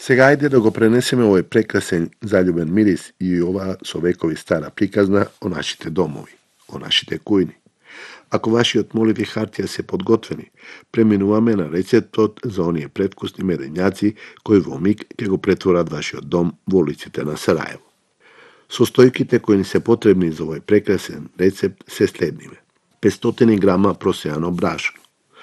Сега ајде да го пренесеме овој прекрасен заљубен мирис и ова со векови стара приказна о нашите домови, о нашите кујни. Ако вашиот молив и хартија се подготвени, преминуваме на рецептот за оние предвкусни медењаци кои во миг ќе го претворат вашиот дом во улиците на Сараево. Состојките кои ни се потребни за овој прекрасен рецепт се следниве: 500 грама просеано брашно,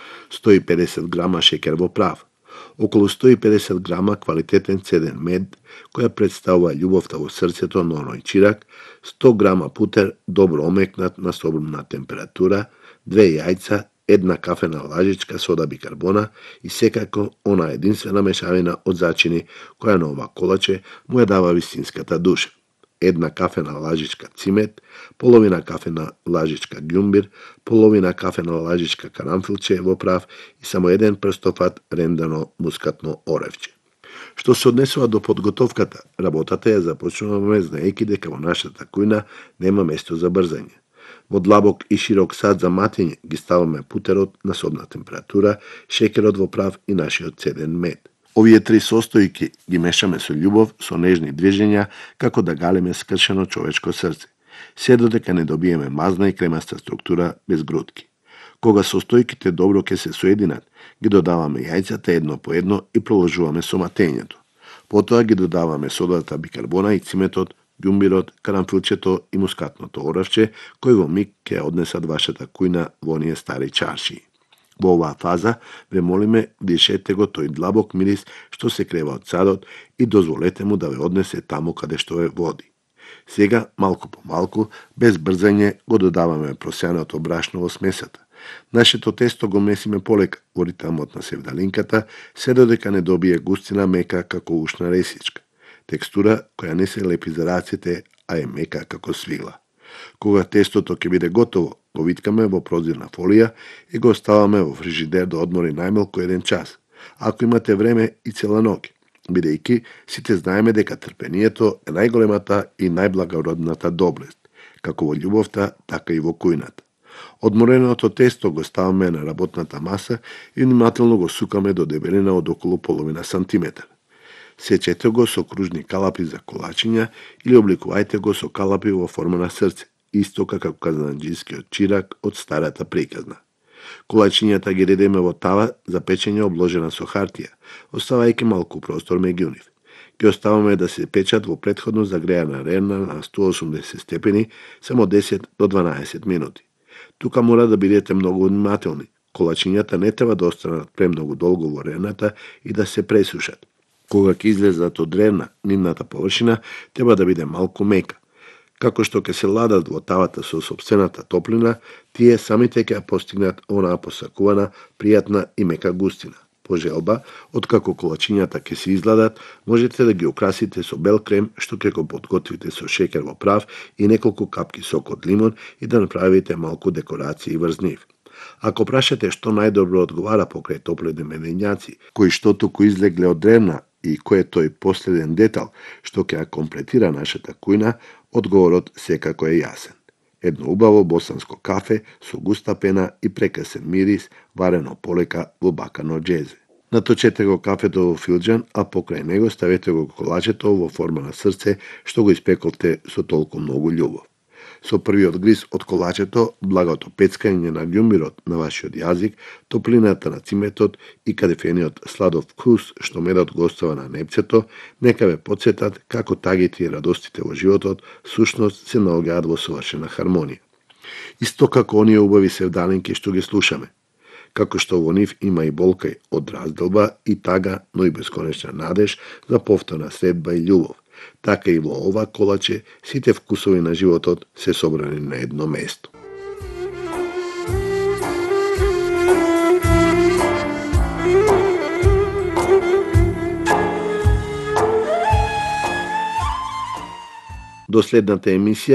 150 грама шеќер во прав, околу 150 грама квалитетен цеден мед, која представува љубовта во срцето на оној чирак, 100 грама путер добро омекнат на собрна температура, 2 јајца, 1 кафена лажичка сода бикарбона и секако она единствена мешавина од зачини која на ова колаче му ја дава вистинската душа. 1 кафена лажичка цимет, половина кафена лажичка ѓумбир, половина кафена лажичка карамфилче во прав и само 1 прстофат рендано мускатно оревче. Што се однесува до подготовката, работата ја започнуваме знаејќи дека во нашата кујна нема место за брзање. Во длабок и широк сад за матење ги ставаме путерот на собна температура, шеќерот во прав и нашиот цеден мед. Овие три состојки ги мешаме со љубов, со нежни движења, како да галиме скршено човечко срце, се додека не добиеме мазна и кремаста структура без грудки. Кога состојките добро ќе се соединат, ги додаваме јајцата едно по едно и продолжуваме со матењето. Потоа ги додаваме содата бикарбона и циметот, ѓумбирот, карамфилчето и мускатното оравче, кои во миг ќе однесат вашата кујна во оние стари чаршии. Во оваа фаза ве молиме дишете го тој длабок мирис што се крева од садот и дозволете му да ве однесе таму каде што ве води. Сега, малку по малку, без брзање, го додаваме просеаното брашно во смесата. Нашето тесто го месиме полека во ритамот на севдалинката, се додека не добие густина мека како ушна ресичка. Текстура која не се лепи за рацете, а е мека како свигла. Кога тестото ќе биде готово, го виткаме во прозирна фолија и го оставаме во фрижидер да одмори најмалку 1 час. Ако имате време и цела ноќ, бидејќи сите знаеме дека трпението е најголемата и најблагородната доблест, како во љубовта, така и во кујната. Одмореното тесто го ставаме на работната маса и внимателно го сукаме до дебелина од околу половина сантиметар. Сечете го со кружни калапи за колачиња или обликувајте го со калапи во форма на срце, исто како казанџискиот чирак од старата приказна. Колачињата ги редеме во тава за печење обложена со хартија, оставајќи малку простор меѓу нив. Ги оставаме да се печат во претходно загреана рерна на 180 степени само 10 до 12 минути. Тука мора да бидете многу внимателни. Колачињата не треба да останат премногу долго во рерната и да се пресушат. Кога ќе излезат од рерна, нивната површина треба да биде малку мека. Како што ќе се ладат во тавата со сопствената топлина, тие самите ќе постигнат онаа посакувана, пријатна и мека густина. По желба, откако колачињата ќе се изладат, можете да ги украсите со бел крем, што ќе го подготвите со шеќер во прав и неколку капки сок од лимон и да направите малку декорации врз нив. Ако прашате што најдобро одговара покрај топлите медењаци, кои што туку излегле од древна и кој е тој последен детал што ќе ја комплетира нашата кујна, одговорот секако е јасен. Едно убаво босанско кафе со густа пена и прекрасен мирис, варено полека во бакано џезе. Наточете го кафето во филџан, а покрај него ставете го колачето во форма на срце што го испековте со толку многу љубов. Со првиот гриз од колачето, благото пецкање на ѓумбирот на вашиот јазик, топлината на циметот и кадефениот сладов вкус што медот го остава на непцето, нека ве потсетат како тагите и радостите во животот сушност се наоѓаат во совршена хармонија. Исто како оние убави севдалинки што ги слушаме. Како што во нив има и болкај од разделба и тага, но и бесконечна надеж за повторна средба и љубов. Така и во ова колаче сите вкусови на животот се собрани на едно место. До следната емисија